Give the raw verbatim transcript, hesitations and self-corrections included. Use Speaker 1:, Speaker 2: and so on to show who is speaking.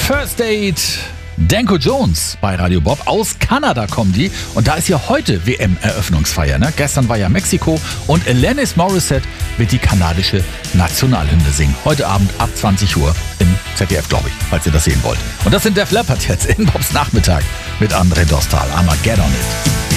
Speaker 1: First Date. Danko Jones bei Radio Bob. Aus Kanada kommen die. Und da ist ja heute W M-Eröffnungsfeier. Ne? Gestern war ja Mexiko. Und Alanis Morissette wird die kanadische Nationalhymne singen. Heute Abend ab zwanzig Uhr im Z D F, glaube ich, falls ihr das sehen wollt. Und das sind Def Leppard jetzt in Bobs Nachmittag mit André Dostal. Armageddon It.